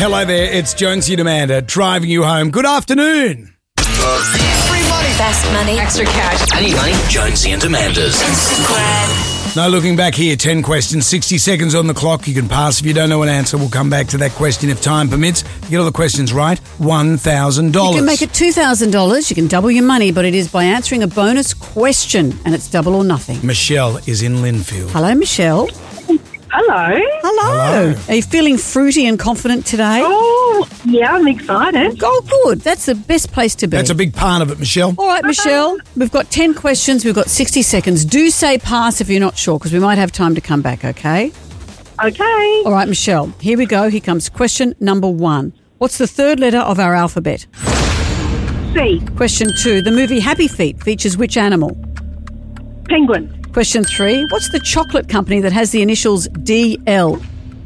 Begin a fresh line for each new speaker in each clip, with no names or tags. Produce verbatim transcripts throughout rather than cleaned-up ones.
Hello there, it's Jonesy and Amanda driving you home. Good afternoon.
Free money.
Best money.
Extra cash.
I need money. Jonesy and Amanda's.
Grand.
No looking back here, ten questions, sixty seconds on the clock. You can pass if you don't know an answer. We'll come back to that question if time permits. You get all the questions right, one thousand dollars.
You can make it two thousand dollars. You can double your money, but it is by answering a bonus question, and it's double or nothing.
Michelle is in Linfield.
Hello, Michelle.
Hello.
Hello.
Hello.
Are you feeling fruity and confident today?
Oh, yeah, I'm excited.
Oh, good. That's the best place to be.
That's a big part of it, Michelle.
All right, Michelle, we've got ten questions. We've got sixty seconds. Do say pass if you're not sure, because we might have time to come back, okay?
Okay.
All right, Michelle, here we go. Here comes question number one. What's the third letter of our alphabet?
C.
Question two. The movie Happy Feet features which animal?
Penguin.
Question three. What's the chocolate company that has the initials D L?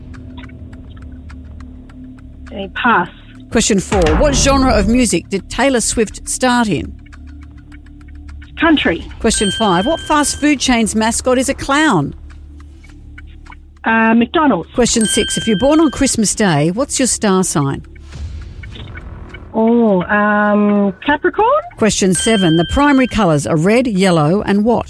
A pass.
Question four. What genre of music did Taylor Swift start in?
Country.
Question five. What fast food chain's mascot is a clown?
Uh, McDonald's.
Question six. If you're born on Christmas Day, what's your star sign?
Oh, um, Capricorn.
Question seven. The primary colours are red, yellow and what?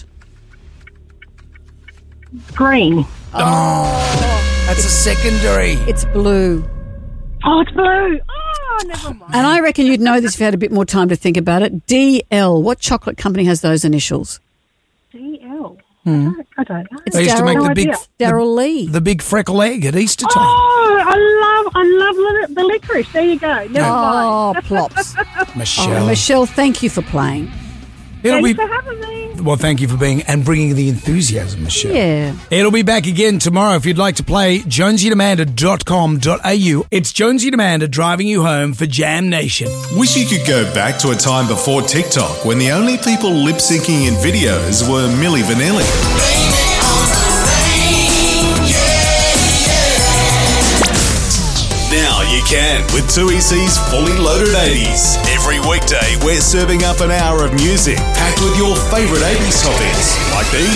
Green.
That's a secondary.
It's blue.
Oh, it's blue. Oh, never mind.
And I reckon you'd know this if you had a bit more time to think about it. D L. What chocolate company has those initials?
D L. I, don't, I don't know.
It's
They used to
Daryl-
make the
No
big,
idea.
Daryl Lee.
the big freckle egg at Easter time.
Oh, I love, I love li- the licorice. There you go. Never
Oh,
mind.
plops.
Michelle.
Oh, Michelle, thank you for playing.
It'll
Thanks
be,
for having me.
well, thank you for being and bringing the enthusiasm, Michelle.
Yeah.
It'll be back again tomorrow if you'd like to play jonesy and amanda dot com dot a u. It's Jonesy and Amanda driving you home for Jam Nation.
Wish you could go back to a time before TikTok when the only people lip syncing in videos were Milli Vanilli. Now you can with two E C's Fully Loaded eighties. Every weekday, we're serving up an hour of music packed with your favourite eighties topics like these.